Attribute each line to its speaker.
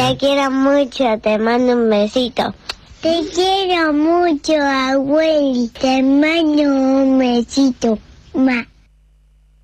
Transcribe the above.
Speaker 1: Te quiero mucho, te mando un besito. Te quiero mucho, abueli. Te mando un besito. Ma.